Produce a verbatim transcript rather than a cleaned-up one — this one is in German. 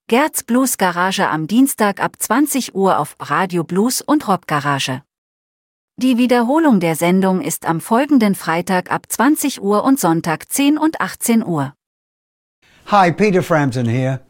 Gerds Blues Garage am Dienstag ab zwanzig Uhr auf Radio Blues und Rock Garage. Die Wiederholung der Sendung ist am folgenden Freitag ab zwanzig Uhr und Sonntag zehn und achtzehn Uhr. Hi, Peter Frampton here.